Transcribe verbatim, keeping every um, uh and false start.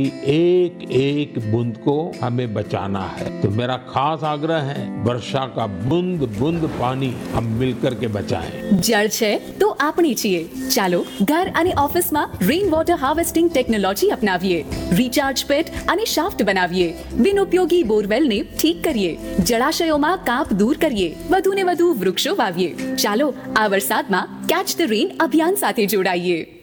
एक एक बूंद को हमें बचाना है। तो मेरा खास आग्रह है, वर्षा का बूंद बूंद पानी हम मिलकर के बचाएं। जल છે તો આપણી છીએ। ચાલો ઘર અને ઓફિસમાં rain water harvesting technology અપનાવીએ, recharge પેટ અને શાફ્ટ બનાવીએ, બિનઉપયોગી બોરવેલને ઠીક કરીએ, જળાશયોમાં કાપ દૂર કરીએ, વધુને વધુ વૃક્ષો વાવીએ। ચાલો આ વરસાદમાં કેચ ધ રેન અભિયાન સાથે જોડાઈએ।